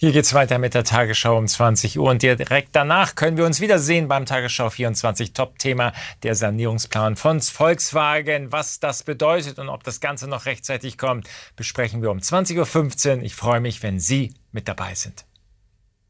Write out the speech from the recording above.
Hier geht's weiter mit der Tagesschau um 20 Uhr und direkt danach können wir uns wiedersehen beim Tagesschau 24 Top-Thema der Sanierungsplan von Volkswagen. Was das bedeutet und ob das Ganze noch rechtzeitig kommt, besprechen wir um 20:15 Uhr. Ich freue mich, wenn Sie mit dabei sind.